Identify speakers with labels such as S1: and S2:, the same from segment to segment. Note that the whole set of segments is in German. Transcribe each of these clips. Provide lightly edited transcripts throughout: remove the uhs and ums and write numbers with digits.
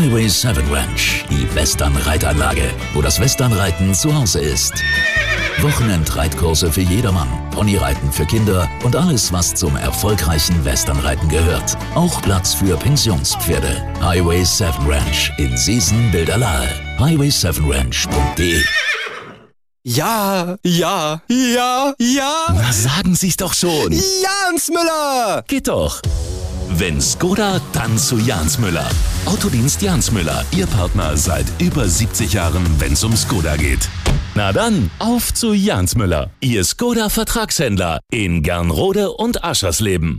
S1: Highway 7 Ranch, die Western-Reitanlage, wo das Westernreiten zu Hause ist. Wochenendreitkurse für jedermann, Ponyreiten für Kinder und alles, was zum erfolgreichen Westernreiten gehört. Auch Platz für Pensionspferde. Highway 7 Ranch in Seesen-Bilderlahe. highway7ranch.de.
S2: Ja.
S1: Na, sagen Sie's doch schon.
S2: Jans Müller!
S1: Geht doch. Wenn Skoda, dann zu Jans Müller. Autodienst Jans Müller, Ihr Partner seit über 70 Jahren, wenn's um Skoda geht. Na dann, auf zu Jans Müller, Ihr Skoda-Vertragshändler in Gernrode und Aschersleben.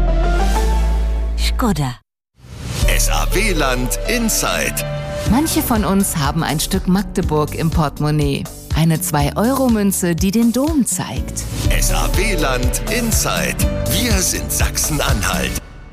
S3: Skoda.
S4: SAW-Land Inside.
S5: Manche von uns haben ein Stück Magdeburg im Portemonnaie. Eine 2-Euro-Münze, die den Dom zeigt.
S4: SAW-Land Inside. Wir sind Sachsen-Anhalt.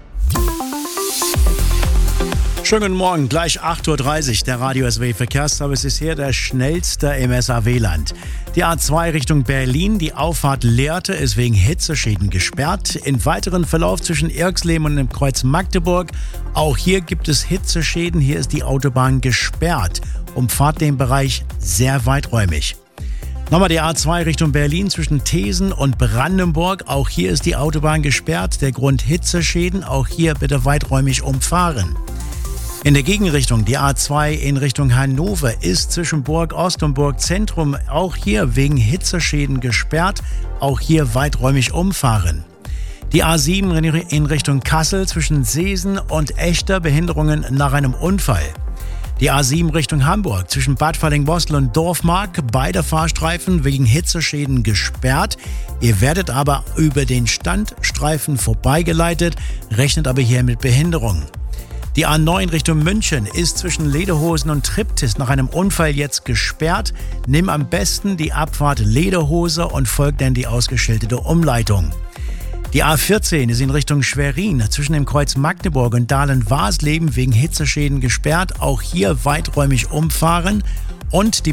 S6: Schönen guten Morgen, gleich 8.30 Uhr. Der Radio SAW Verkehrsservice ist hier der schnellste im SAW-Land. Die A2 Richtung Berlin, die Auffahrt Lehrte ist wegen Hitzeschäden gesperrt. Im weiteren Verlauf zwischen Irxleben und dem Kreuz Magdeburg, auch hier gibt es Hitzeschäden. Hier ist die Autobahn gesperrt. Umfahrt den Bereich sehr weiträumig. Nochmal die A2 Richtung Berlin zwischen Thesen und Brandenburg. Auch hier ist die Autobahn gesperrt. Der Grund Hitzeschäden. Auch hier bitte weiträumig umfahren. In der Gegenrichtung, die A2 in Richtung Hannover ist zwischen Burg Ost und Burg Zentrum auch hier wegen Hitzeschäden gesperrt. Auch hier weiträumig umfahren. Die A7 in Richtung Kassel zwischen Seesen und Echter, Behinderungen nach einem Unfall. Die A7 Richtung Hamburg zwischen Bad Falling-Bostel und Dorfmark, beide Fahrstreifen wegen Hitzeschäden gesperrt. Ihr werdet aber über den Standstreifen vorbeigeleitet, rechnet aber hier mit Behinderung. Die A9 Richtung München ist zwischen Lederhosen und Triptis nach einem Unfall jetzt gesperrt. Nimm am besten die Abfahrt Lederhose und folgt dann die ausgeschilderte Umleitung. Die A14 ist in Richtung Schwerin zwischen dem Kreuz Magdeburg und Dahlen-Waasleben wegen Hitzeschäden gesperrt. Auch hier weiträumig umfahren. Und die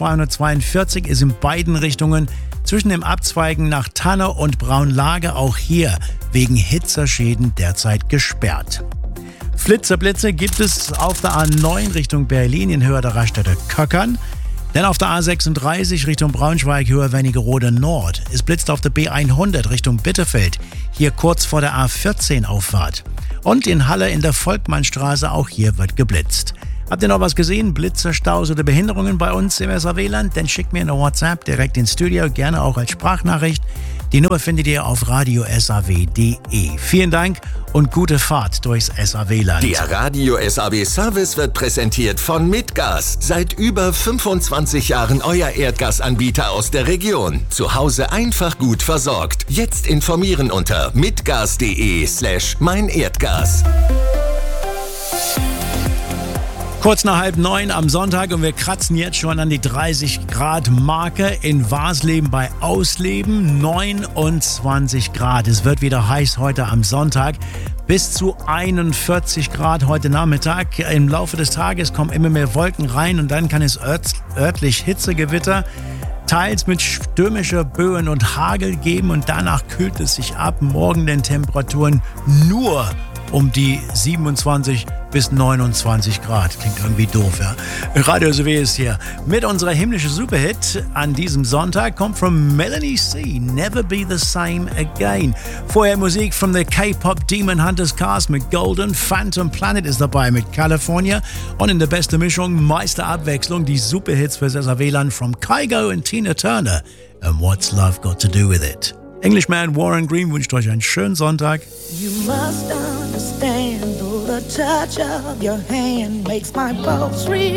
S6: B242 ist in beiden Richtungen zwischen dem Abzweigen nach Tanne und Braunlage auch hier wegen Hitzeschäden derzeit gesperrt. Flitzerblitze gibt es auf der A9 Richtung Berlin in Höhe der Raststätte Köckern. Dann auf der A36 Richtung Braunschweig, Höhe Wernigerode Nord. Es blitzt auf der B100 Richtung Bitterfeld, hier kurz vor der A14 Auffahrt. Und in Halle in der Volkmannstraße, auch hier wird geblitzt. Habt ihr noch was gesehen? Blitze, Staus oder Behinderungen bei uns im SAW-Land? Dann schickt mir eine WhatsApp direkt ins Studio, gerne auch als Sprachnachricht. Die Nummer findet ihr auf radiosaw.de. Vielen Dank und gute Fahrt durchs SAW-Land.
S4: Der Radio SAW Service wird präsentiert von Mitgas. Seit über 25 Jahren euer Erdgasanbieter aus der Region. Zu Hause einfach gut versorgt. Jetzt informieren unter mitgas.de/meinerdgas.
S6: Kurz nach 8:30 am Sonntag und wir kratzen jetzt schon an die 30 Grad Marke in Waasleben bei Ausleben. 29 Grad. Es wird wieder heiß heute am Sonntag. Bis zu 41 Grad heute Nachmittag. Im Laufe des Tages kommen immer mehr Wolken rein und dann kann es örtlich Hitzegewitter, teils mit stürmischer Böen und Hagel geben und danach kühlt es sich ab. Morgen den Temperaturen nur um die 27 bis 29 Grad. Klingt irgendwie doof, ja? Radio SAW ist hier mit unserer himmlischen Superhit an diesem Sonntag. Kommt von Melanie C. Never Be the Same Again. Vorher Musik von the K-Pop Demon Hunters Cast mit Golden. Phantom Planet ist dabei mit California. Und in der besten Mischung, Meisterabwechslung, die Superhits für SAW-Land from Kygo und Tina Turner. And What's Love Got to Do With It? Englishman Warren Green wünscht euch einen schönen Sonntag.
S7: You must understand, though the touch of your hand makes my pulse real.